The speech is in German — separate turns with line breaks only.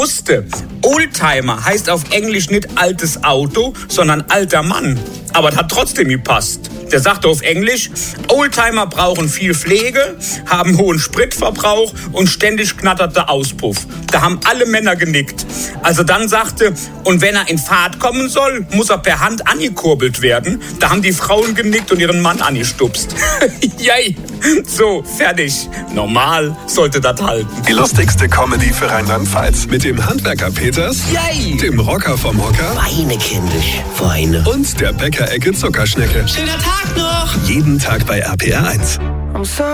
wusste, Oldtimer heißt auf Englisch nicht altes Auto, sondern alter Mann. Aber das hat trotzdem gepasst. Der sagte auf Englisch, Oldtimer brauchen viel Pflege, haben hohen Spritverbrauch und ständig knattert der Auspuff. Da haben alle Männer genickt. Also dann sagte, und wenn er in Fahrt kommen soll, muss er per Hand angekurbelt werden. Da haben die Frauen genickt und ihren Mann angestupst. Yay, so, fertig. Normal sollte das halten.
Die lustigste Comedy für Rheinland-Pfalz. Mit dem Handwerker Peters,
Yay,
dem Rocker vom Hocker
Weine, kindisch, Weine.
und der Bäckerecke Zuckerschnecke.
Schöner Tag noch!
Jeden Tag bei RPR 1.